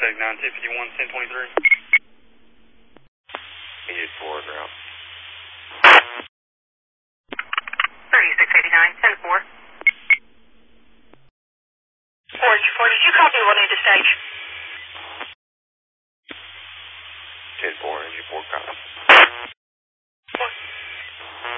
3689, 1051, 1023. Needed forward route. 3689, 10-4. 4, did you copy 1 to stage?